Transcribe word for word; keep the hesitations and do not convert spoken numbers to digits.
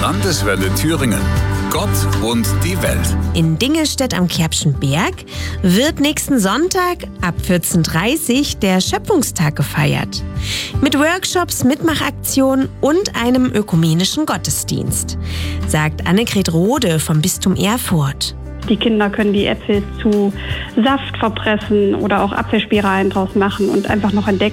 Landeswelle Thüringen. Gott und die Welt. In Dingelstedt am Kerbschen Berg wird nächsten Sonntag ab vierzehn Uhr dreißig der Schöpfungstag gefeiert. Mit Workshops, Mitmachaktionen und einem ökumenischen Gottesdienst, sagt Annegret Rode vom Bistum Erfurt. Die Kinder können die Äpfel zu Saft verpressen oder auch Apfelspielereien draus machen und einfach noch entdecken,